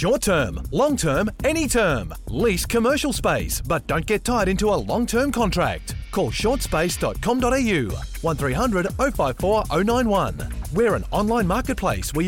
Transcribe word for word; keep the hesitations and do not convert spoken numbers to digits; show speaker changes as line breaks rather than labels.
Short term, long term, any term. Lease commercial space, but don't get tied into a long-term contract. Call short space dot com dot a u, one three hundred oh five four oh nine one. We're an online marketplace where